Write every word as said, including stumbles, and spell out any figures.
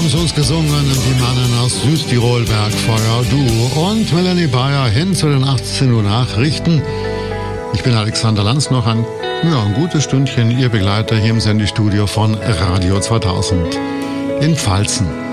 haben sie uns gesungen, die Mannen aus Südtirol, Bergfeuer Duo und Melanie Bayer hin zu den achtzehn Uhr Nachrichten. Ich bin Alexander Lanz, noch ein, ja, ein gutes Stündchen Ihr Begleiter hier im Sendestudio von Radio zweitausend in Pfalzen.